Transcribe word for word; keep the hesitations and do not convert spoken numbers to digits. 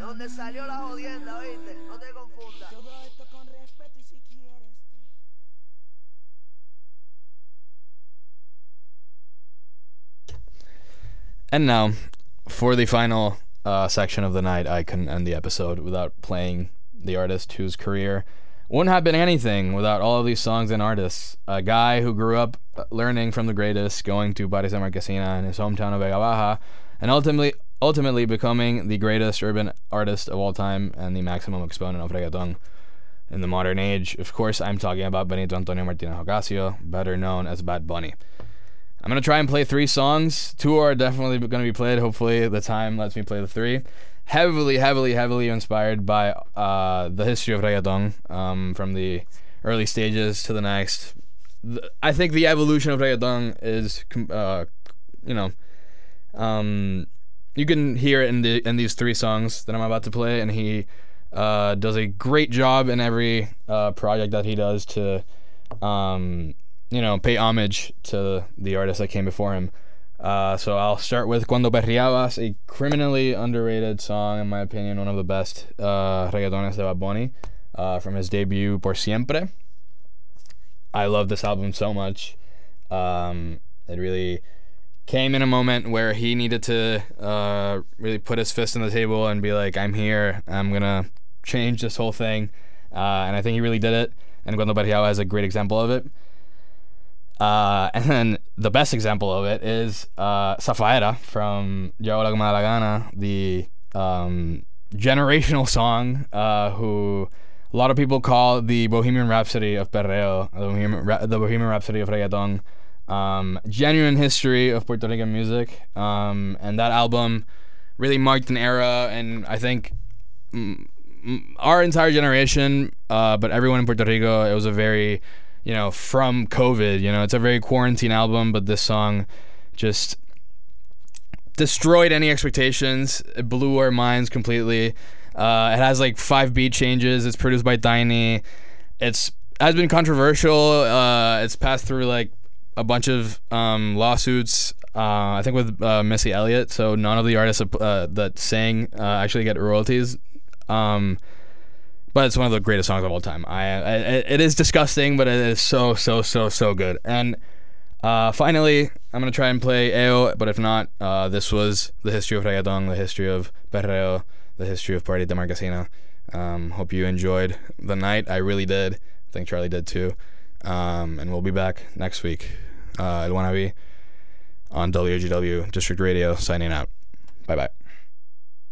donde salió la jodienda, ¿viste? No te confundas. Todo esto con respeto y si quieres tú. And now, for the final uh, section of the night, I couldn't end the episode without playing the artist whose career wouldn't have been anything without all of these songs and artists. A guy who grew up learning from the greatest, going to Paris de Marquesina in his hometown of Vega Baja, and ultimately ultimately becoming the greatest urban artist of all time and the maximum exponent of reggaeton in the modern age. Of course, I'm talking about Benito Antonio Martinez Ocasio, better known as Bad Bunny. I'm going to try and play three songs. Two are definitely going to be played. Hopefully the time lets me play the three. Heavily, heavily, heavily inspired by uh, the history of reggaeton, um, from the early stages to the next. The, I think the evolution of reggaeton is, uh, you know, um, you can hear it in the in these three songs that I'm about to play, and he uh, does a great job in every uh, project that he does to, um, you know, pay homage to the artists that came before him. Uh, so I'll start with Cuando Perreabas, a criminally underrated song, in my opinion, one of the best uh, reggaetones de Bad Bunny, uh, from his debut Por Siempre. I love this album so much. Um, it really came in a moment where he needed to uh, really put his fist on the table and be like, I'm here, I'm gonna change this whole thing. Uh, and I think he really did it, and Cuando Perreabas is a great example of it. Uh, and then the best example of it is uh, Zafaera from Yo Hago Lo Que Me Da La Gana, the um, generational song uh, who a lot of people call the Bohemian Rhapsody of Perreo, the Bohemian, Ra- the Bohemian Rhapsody of Reggaeton. Um, genuine history of Puerto Rican music, um, and that album really marked an era, and I think mm, our entire generation, uh, but everyone in Puerto Rico, it was a very, you know, from COVID, you know, it's a very quarantine album, but this song just destroyed any expectations. It blew our minds completely. Uh, it has like five beat changes. It's produced by Tiny. It's has been controversial. Uh, it's passed through like a bunch of um, lawsuits. Uh, I think with uh, Missy Elliott. So none of the artists uh, that sang uh, actually get royalties. Um, But it's one of the greatest songs of all time. I, I it is disgusting, but it is so so so so good. And uh, finally, I'm gonna try and play Eo, but if not, uh, this was the history of reggaeton, the history of perreo, the history of Party de Marquesina. Um, hope you enjoyed the night. I really did. I think Charlie did too. Um, and we'll be back next week. Uh, El Wannabe on W G W District Radio. Signing out. Bye bye.